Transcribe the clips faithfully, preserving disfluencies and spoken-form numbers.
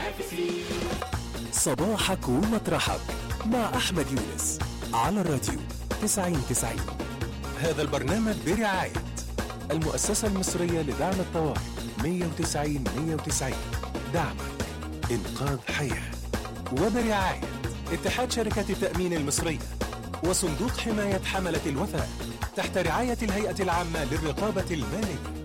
المنافسين. صباحك ومطرحك مع أحمد يونس على الراديو تسعين تسعين. هذا البرنامج برعاية المؤسسة المصرية لدعم الطوارئ مية وتسعين مية وتسعين، دعمك إنقاذ حياة. وبرعاية اتحاد شركات التأمين المصرية وصندوق حماية حملة الوثائق تحت رعاية الهيئة العامة للرقابة المالية.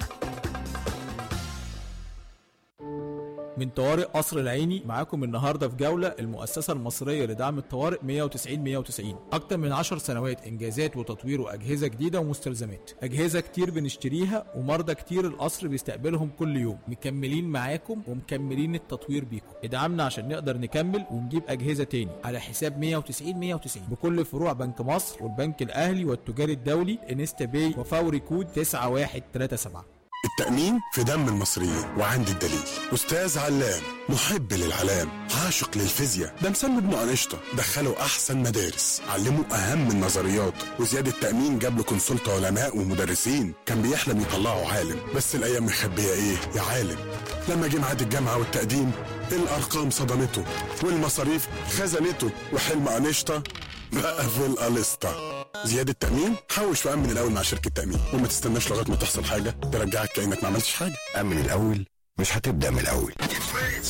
من طوارئ قصر العيني معاكم النهارده في جوله المؤسسه المصريه لدعم الطوارئ مية وتسعين مية وتسعين. اكتر من عشر سنوات انجازات وتطوير واجهزه جديده ومستلزمات، اجهزه كتير بنشتريها ومرضى كتير القصر بيستقبلهم كل يوم. مكملين معاكم ومكملين التطوير بيكم. ادعمنا عشان نقدر نكمل ونجيب اجهزه تاني على حساب مية وتسعين مية وتسعين بكل فروع بنك مصر والبنك الاهلي والتجاري الدولي انستا باي وفوري كود تسعة واحد تلاتة سبعة. التأمين في دم المصريين، وعندي الدليل. أستاذ علام محب للعلام، عاشق للفيزياء، ده مسمي ابنه أنشطة، دخله أحسن مدارس، علمه أهم النظريات، وزياد التأمين جاب له كونسلت علماء ومدرسين، كان بيحلم يطلعه عالم، بس الأيام مخبية إيه يا عالم. لما جه ميعاد الجامعة والتقديم الأرقام صدمته والمصاريف خزنته، وحلم أنشطة بقى في القلسطة. زياد التأمين حوش وأمن الأول مع شركة تأمين، وما تستناش لغاية ما تحصل حاجة ترجعك كأنك ما عملتش حاجة. أمن الأول مش هتبدأ من الأول.